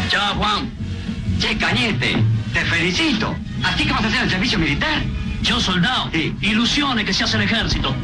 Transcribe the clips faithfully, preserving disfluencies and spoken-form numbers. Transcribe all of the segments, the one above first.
Chao, Juan. Che, Cañete, te felicito. ¿Así que vas a hacer el servicio militar? Yo soldado. Sí. Ilusiones que se hace el ejército.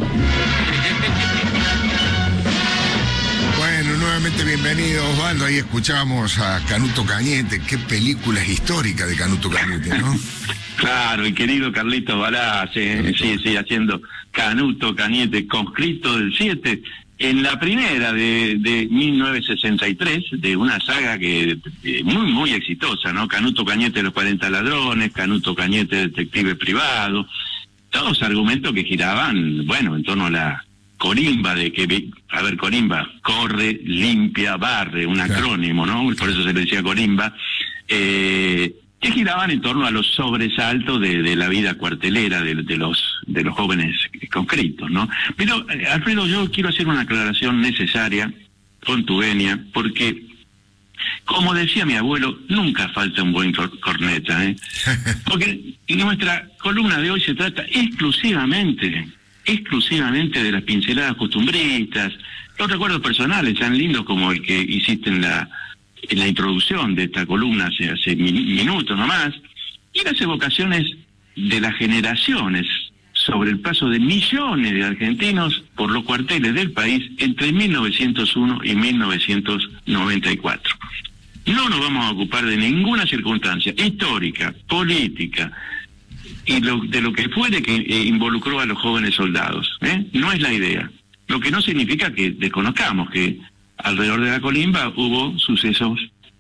Bueno, nuevamente bienvenido, Osvaldo. Ahí escuchamos a Canuto Cañete. Qué película histórica de Canuto Cañete, ¿no? Claro, el querido Carlitos Balá, sí, sí, sí, haciendo Canuto Cañete, conscripto del siete, en la primera de, de mil novecientos sesenta y tres, de una saga que eh, muy, muy exitosa, ¿no? Canuto Cañete, los cuarenta ladrones, Canuto Cañete, detective privado, todos argumentos que giraban, bueno, en torno a la corimba de que, a ver, corimba, corre, limpia, barre, un acrónimo, ¿no? Por eso se le decía corimba, eh, que giraban en torno a los sobresaltos de, de la vida cuartelera de, de los de los jóvenes conscriptos, ¿no? Pero, eh, Alfredo, yo quiero hacer una aclaración necesaria, con tu venia, porque, como decía mi abuelo, nunca falta un buen cor corneta, ¿eh? Porque nuestra columna de hoy se trata exclusivamente, exclusivamente de las pinceladas costumbristas, los recuerdos personales tan lindos como el que hiciste en la en la introducción de esta columna hace, hace minutos nomás, y las evocaciones de las generaciones sobre el paso de millones de argentinos por los cuarteles del país entre mil novecientos uno y mil novecientos noventa y cuatro. No nos vamos a ocupar de ninguna circunstancia histórica, política, y lo, de lo que fuere que eh, involucró a los jóvenes soldados, ¿eh? No es la idea. Lo que no significa que desconozcamos que alrededor de la colimba hubo sucesos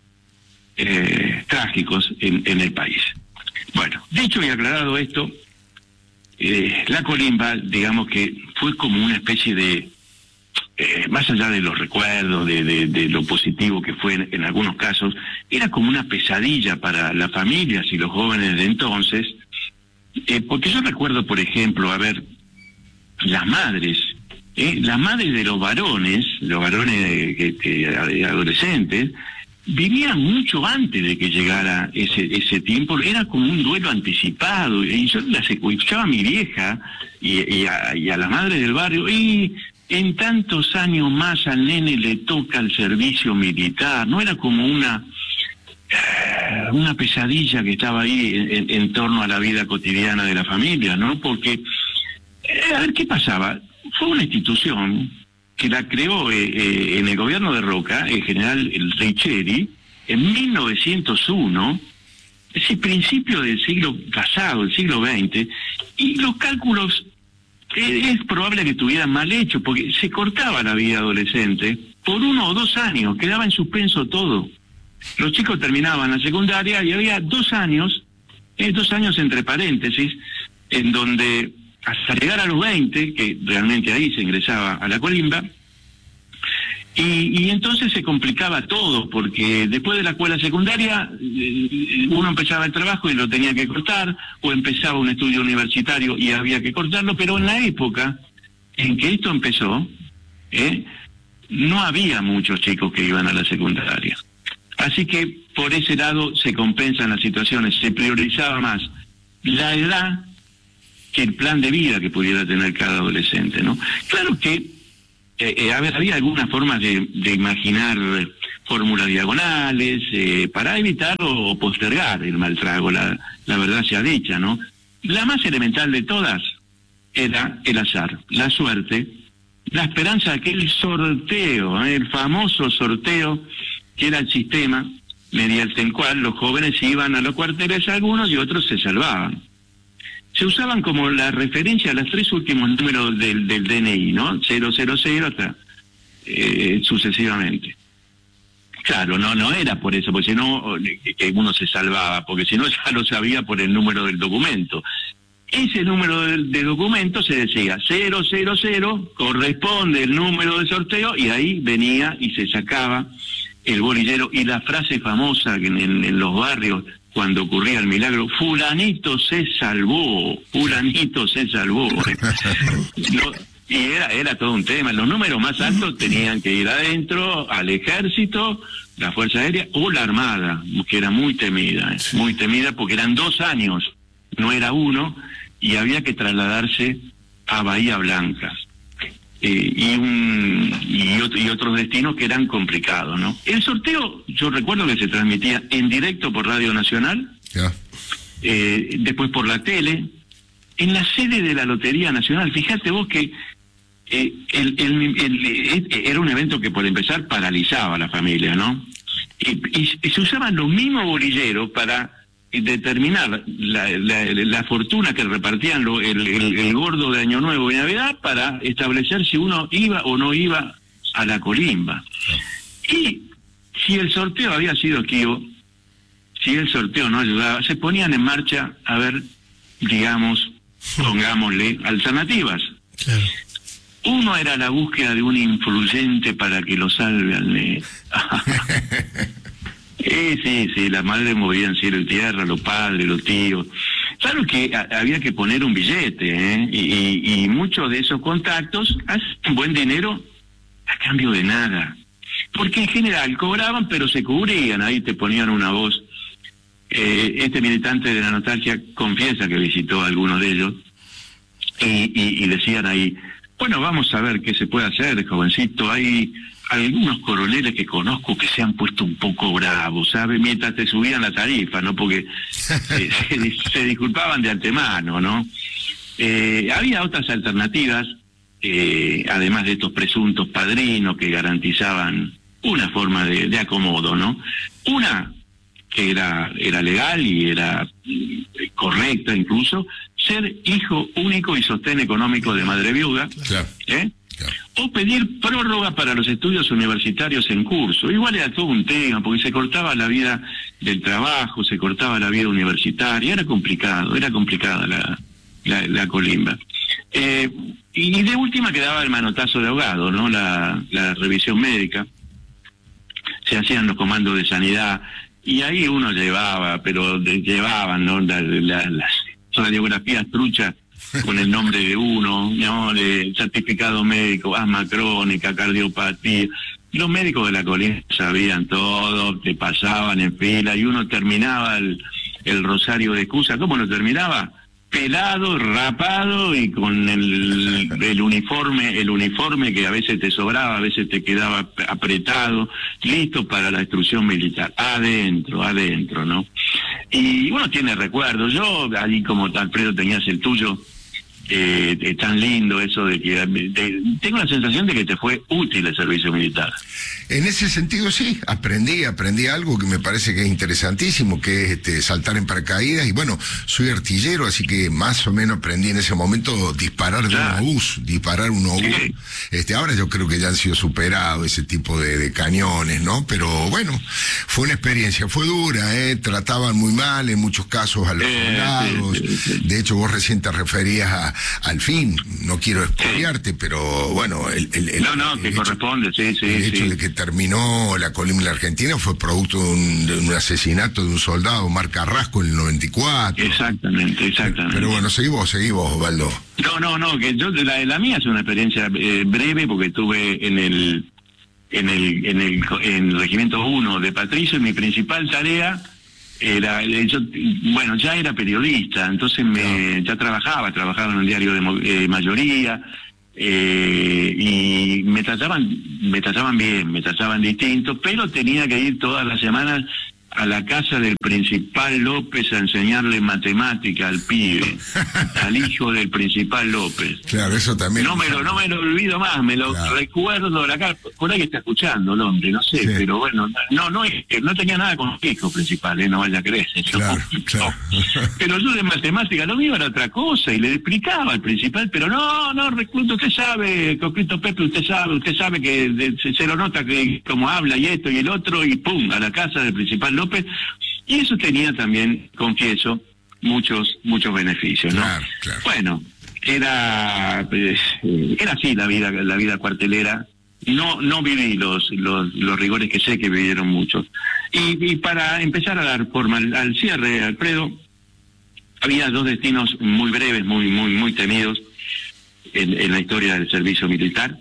eh, trágicos en, en el país. Bueno, dicho y aclarado esto, eh, la colimba, digamos que fue como una especie de, eh, más allá de los recuerdos, de, de, de lo positivo que fue en, en algunos casos, era como una pesadilla para las familias y los jóvenes de entonces, eh, porque yo recuerdo, por ejemplo, a ver, las madres, Eh, las madres de los varones, los varones de, de, de adolescentes, vivían mucho antes de que llegara ese ese tiempo. Era como un duelo anticipado. Y yo las escuchaba a mi vieja y, y, a, y a la madre del barrio, y en tantos años más al nene le toca el servicio militar. No era como una una pesadilla que estaba ahí en, en, en torno a la vida cotidiana de la familia, ¿no? Porque, eh, a ver, ¿qué pasaba? Fue una institución que la creó eh, eh, en el gobierno de Roca, el general el Richeri, en mil novecientos uno, ese principio del siglo pasado, el siglo veinte, y los cálculos eh, es probable que estuvieran mal hechos, porque se cortaba la vida adolescente por uno o dos años, quedaba en suspenso todo. Los chicos terminaban la secundaria y había dos años, eh, dos años entre paréntesis, en donde hasta llegar a los veinte, que realmente ahí se ingresaba a la colimba, y, y entonces se complicaba todo, porque después de la escuela secundaria uno empezaba el trabajo y lo tenía que cortar, o empezaba un estudio universitario y había que cortarlo, pero en la época en que esto empezó, ¿eh? no había muchos chicos que iban a la secundaria. Así que por ese lado se compensan las situaciones, se priorizaba más la edad que el plan de vida que pudiera tener cada adolescente, ¿no? Claro que, eh, eh, a ver, había algunas formas de, de imaginar fórmulas diagonales eh, para evitar o postergar el mal trago, la, la verdad sea dicha, ¿no? La más elemental de todas era el azar, la suerte, la esperanza de aquel sorteo, ¿eh? el famoso sorteo que era el sistema mediante el cual los jóvenes iban a los cuarteles algunos y otros se salvaban. Se usaban como la referencia a los tres últimos números del, del D N I, ¿no? cero cero cero hasta eh, sucesivamente. Claro, no no era por eso, porque si no, que uno se salvaba, porque si no ya lo sabía por el número del documento. Ese número de, de documento se decía cero cero cero, corresponde el número de sorteo, y ahí venía y se sacaba el bolillero, y la frase famosa en, en, en los barrios, cuando ocurría el milagro, fulanito se salvó, fulanito se salvó. No, y era, era todo un tema. Los números más altos tenían que ir adentro, al ejército, la Fuerza Aérea o la Armada, que era muy temida, ¿eh? muy temida porque eran dos años, no era uno, y había que trasladarse a Bahía Blanca. eh, y, un, y, otro, y otros destinos que eran complicados, ¿no? El sorteo, yo recuerdo que se transmitía en directo por Radio Nacional, yeah. eh, después por la tele, en la sede de la Lotería Nacional. Fíjate vos que eh, el, el, el, el, era un evento que por empezar paralizaba a la familia, ¿no? Y, y, y se usaban los mismos bolilleros para determinar la, la, la fortuna que repartían lo, el, el, el gordo de Año Nuevo y Navidad para establecer si uno iba o no iba a la colimba. Y si el sorteo había sido esquivo, si el sorteo no ayudaba, se ponían en marcha, a ver, digamos, pongámosle, alternativas. Claro. Uno era la búsqueda de un influyente para que lo salve al nene. Sí, sí, sí, las madres movían cielo y tierra, los padres, los tíos. Claro que a, había que poner un billete, ¿eh? Y, y, y muchos de esos contactos hacen buen dinero a cambio de nada. Porque en general cobraban, pero se cubrían, ahí te ponían una voz. Eh, este militante de la nostalgia confiesa que visitó a algunos de ellos y, y, y decían ahí, bueno, vamos a ver qué se puede hacer, jovencito, hay algunos coroneles que conozco que se han puesto un poco bravos, ¿sabes? Mientras te subían la tarifa, ¿no? Porque eh, se, se disculpaban de antemano, ¿no? Eh, había otras alternativas, eh, además de estos presuntos padrinos que garantizaban una forma de, de acomodo, ¿no? Una que era, era legal y era eh, correcta incluso, ser hijo único y sostén económico de madre viuda, Claro. ¿eh? Claro. O pedir prórroga para los estudios universitarios en curso. Igual era todo un tema, porque se cortaba la vida del trabajo, se cortaba la vida universitaria, era complicado, era complicada la, la, la colimba. Eh, y de última quedaba el manotazo de ahogado, ¿no? La, la revisión médica. Se hacían los comandos de sanidad, y ahí uno llevaba, pero de, llevaban, ¿no? La, la, las radiografías truchas con el nombre de uno, ¿no? De certificado médico, asma crónica, cardiopatía. Los médicos de la colina sabían todo, te pasaban en fila y uno terminaba el, el rosario de excusa. ¿Cómo lo terminaba? Pelado, rapado y con el, el uniforme, el uniforme que a veces te sobraba, a veces te quedaba apretado, listo para la instrucción militar. Adentro, adentro, ¿no? Y uno tiene recuerdos. Yo, ahí como Alfredo tenías el tuyo, eh, es tan lindo eso de que de, tengo la sensación de que te fue útil el servicio militar. En ese sentido sí, aprendí, aprendí algo que me parece que es interesantísimo, que es este, saltar en paracaídas, y bueno, soy artillero, así que más o menos aprendí en ese momento disparar de Claro. un obús, disparar un obús. Sí. Este, ahora yo creo que ya han sido superados ese tipo de, de cañones, ¿no? Pero bueno, fue una experiencia, fue dura, ¿eh? Trataban muy mal en muchos casos a los Eh, soldados. sí, sí, sí. De hecho, vos recién te referías a, al fin, no quiero expoliarte, pero bueno, el, el, el, No, no, el que hecho- corresponde, sí, sí, el hecho sí. de que terminó la colimba argentina fue producto de un, de un asesinato de un soldado, Omar Carrasco, en el noventa y cuatro. Exactamente, exactamente. Pero bueno, seguí vos, seguí vos, Osvaldo. No, no, no, que yo la, la mía es una experiencia eh, breve porque estuve en el en el en el en el regimiento uno de Patricio y mi principal tarea era eh, yo bueno, ya era periodista, entonces me ya trabajaba, trabajaba en un diario de mo- eh, mayoría eh, y me trataban me trataban bien, me trataban distinto, pero tenía que ir todas las semanas a la casa del principal López a enseñarle matemática al pibe, al hijo del principal López. Claro, eso también. No me lo, no me lo olvido más, me lo Claro. recuerdo la cara, por ahí está escuchando el hombre, no sé, Sí. pero bueno, no, no, es que no tenía nada con los hijos principales, no vaya a creerse. yo- Claro, claro. no. Pero yo de matemática lo mío era otra cosa y le explicaba al principal, pero no, no, recluto, usted sabe, Coquito Pepe, usted sabe, usted sabe que de- se, se lo nota que como habla y esto y el otro y pum, a la casa del principal López, y eso tenía también, confieso, muchos muchos beneficios, ¿no? Claro, claro. Bueno, era pues, eh, era así la vida la vida cuartelera. No no viví los los, los rigores que sé que vivieron muchos. Y, y para empezar a dar forma al, al cierre, Alfredo, había dos destinos muy breves, muy muy muy temidos en, en la historia del servicio militar.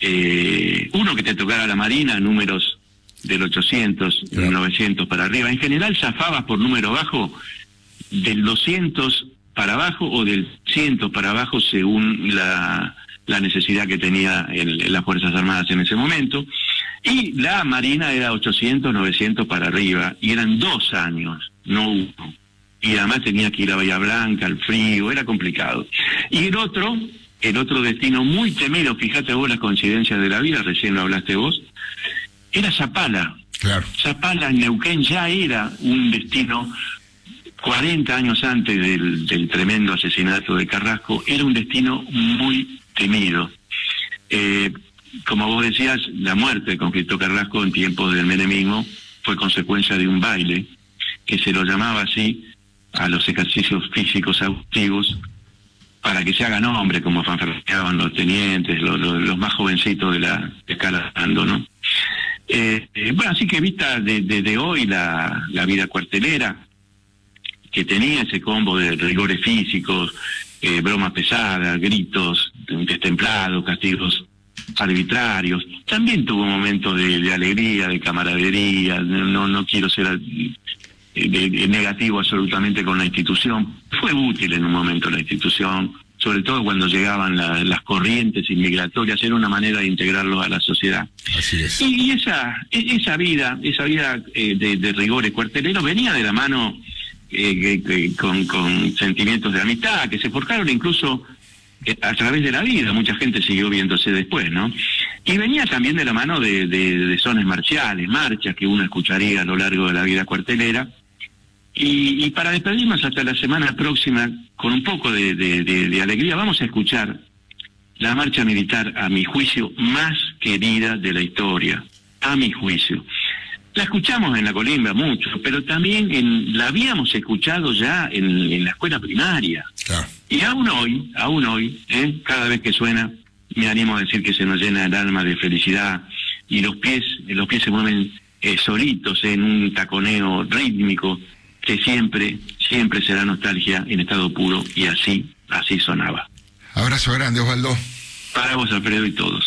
Eh, uno que te tocara la Marina, números del ochocientos, Claro. novecientos para arriba. En general zafabas por número bajo del doscientos para abajo o del cien para abajo según la la necesidad que tenía el, las Fuerzas Armadas en ese momento. Y la Marina era ochocientos, novecientos para arriba, y eran dos años, no uno. Y además tenía que ir a Bahía Blanca, al frío, era complicado. Y el otro, el otro destino muy temido, fíjate vos las coincidencias de la vida, recién lo hablaste vos, era Zapala. Claro. Zapala, en Neuquén, ya era un destino, cuarenta años antes del, del tremendo asesinato de Carrasco, era un destino muy temido. Eh, como vos decías, la muerte de Conflicto Carrasco en tiempos del menemismo fue consecuencia de un baile, que se lo llamaba así a los ejercicios físicos activos, para que se hagan hombre, como fanfarreaban los tenientes, los, los, los más jovencitos de la escala Ando, ¿no? Eh, eh, bueno, así que vista de, de, de hoy la, la vida cuartelera, que tenía ese combo de rigores físicos, eh, bromas pesadas, gritos, destemplados, castigos arbitrarios, también tuvo momentos de, de alegría, de camaradería. No, no quiero ser de, de negativo absolutamente con la institución. Fue útil en un momento la institución, sobre todo cuando llegaban la, las corrientes inmigratorias, era una manera de integrarlos a la sociedad. Así es. Y, y esa esa vida, esa vida eh, de, de rigores cuarteleros venía de la mano eh, que, con, con sentimientos de amistad, que se forjaron incluso eh, a través de la vida. Mucha gente siguió viéndose después, ¿no? Y venía también de la mano de, de, de sones marciales, marchas que uno escucharía a lo largo de la vida cuartelera. Y, y para despedirnos hasta la semana próxima, con un poco de, de, de, de alegría, vamos a escuchar la marcha militar, a mi juicio, más querida de la historia, a mi juicio. La escuchamos en la Colimba mucho, pero también en, la habíamos escuchado ya en, en la escuela primaria. Claro. Y aún hoy, aún hoy, ¿eh? cada vez que suena, me animo a decir que se nos llena el alma de felicidad, y los pies, los pies se mueven eh, solitos en un taconeo rítmico, que siempre, siempre será nostalgia en estado puro, y así, así sonaba. Abrazo grande, Osvaldo. Para vos, Alfredo, y todos.